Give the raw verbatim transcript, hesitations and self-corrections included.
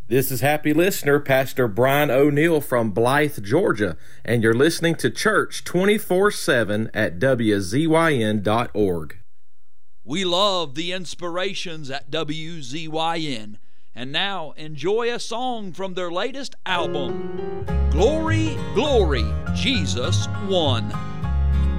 This is happy listener, Pastor Brian O'Neill from Blythe, Georgia, and you're listening to Church twenty-four seven at W Z Y N dot org. We love the inspirations at W Z Y N, and now enjoy a song from their latest album, Glory, Glory, Jesus Won.